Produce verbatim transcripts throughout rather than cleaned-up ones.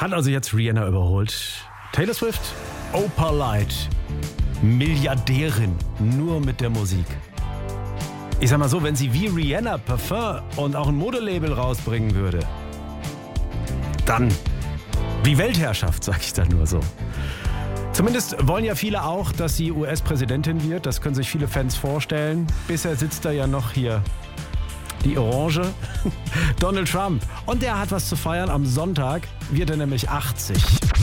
Hat also jetzt Rihanna überholt. Taylor Swift, Opalite, Milliardärin, nur mit der Musik. Ich sag mal so, wenn sie wie Rihanna Parfum und auch ein Modelabel rausbringen würde, dann die Weltherrschaft, sag ich da nur so. Zumindest wollen ja viele auch, dass sie U S-Präsidentin wird. Das können sich viele Fans vorstellen. Bisher sitzt da ja noch hier die Orange, Donald Trump. Und der hat was zu feiern. Am Sonntag wird er nämlich achtzig.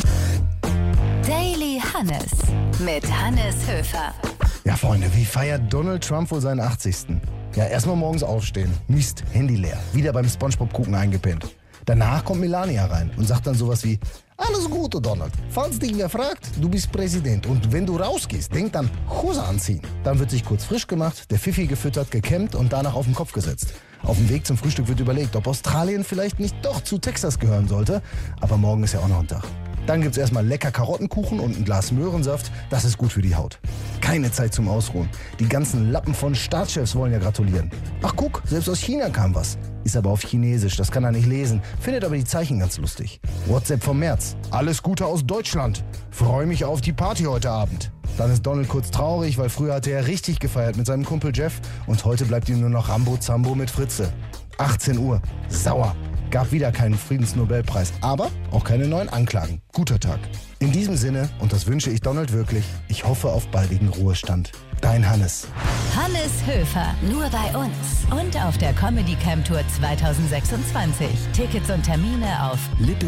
Daily Hannes mit Hannes Höfer. Ja, Freunde, wie feiert Donald Trump wohl seinen achtzigsten? Ja, erstmal morgens aufstehen. Mist, Handy leer. Wieder beim Spongebob-Gucken eingepennt. Danach kommt Melania rein und sagt dann sowas wie: Alles Gute, Donald. Falls dich wer fragt, du bist Präsident. Und wenn du rausgehst, denk dann, Hose anziehen. Dann wird sich kurz frisch gemacht, der Pfiffi gefüttert, gekämmt und danach auf den Kopf gesetzt. Auf dem Weg zum Frühstück wird überlegt, ob Australien vielleicht nicht doch zu Texas gehören sollte. Aber morgen ist ja auch noch ein Tag. Dann gibt's erstmal lecker Karottenkuchen und ein Glas Möhrensaft. Das ist gut für die Haut. Keine Zeit zum Ausruhen. Die ganzen Lappen von Staatschefs wollen ja gratulieren. Ach guck, selbst aus China kam was. Ist aber auf Chinesisch, das kann er nicht lesen. Findet aber die Zeichen ganz lustig. WhatsApp vom März. Alles Gute aus Deutschland. Freue mich auf die Party heute Abend. Dann ist Donald kurz traurig, weil früher hatte er richtig gefeiert mit seinem Kumpel Jeff. Und heute bleibt ihm nur noch Rambo Zambo mit Fritze. achtzehn Uhr. Sauer. Gab wieder keinen Friedensnobelpreis, aber auch keine neuen Anklagen. Guter Tag. In diesem Sinne, und das wünsche ich Donald wirklich, ich hoffe auf baldigen Ruhestand. Dein Hannes. Hannes Höfer, nur bei uns und auf der Comedy Camp Tour zwanzig sechsundzwanzig. Tickets und Termine auf lippe